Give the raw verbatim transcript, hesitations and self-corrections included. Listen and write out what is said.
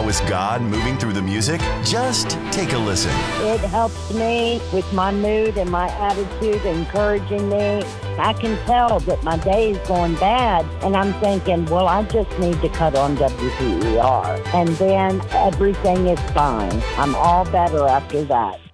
how is God moving through the music? Just take a listen. It helps me with my mood and my attitude, encouraging me. I can tell that my day is going bad, and I'm thinking, well, I just need to cut on W P E R. And then everything is fine. I'm all better after that.